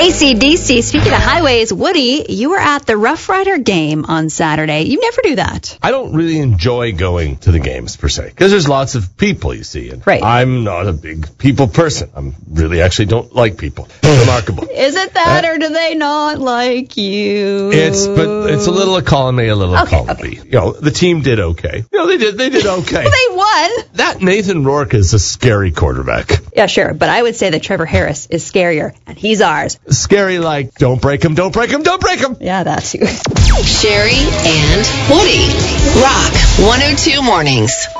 AC/DC, speaking of highways, Woody, you were at the Rough Rider game on Saturday. You never do that. I don't really enjoy going to the games, per se, because there's lots of people, you see. And Right. I'm not a big people person. I'm really actually don't like people. Remarkable. Is it that, or do they not like you? It's a little of column A, a little of column B. You know, the team did okay. You know, they did okay. They won. That Nathan Rourke is a scary quarterback. Yeah, sure, but I would say that Trevor Harris is scarier, and he's ours. Scary like, don't break him, don't break him, don't break him. Yeah, that's you. Sherry and Woody. Rock 102 Mornings.